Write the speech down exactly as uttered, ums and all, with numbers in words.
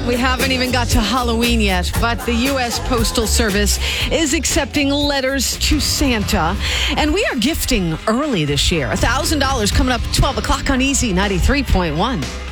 We haven't even got to Halloween yet, but the U S Postal Service is accepting letters to Santa. And we are gifting early this year. one thousand dollars coming up at twelve o'clock on Easy ninety-three point one.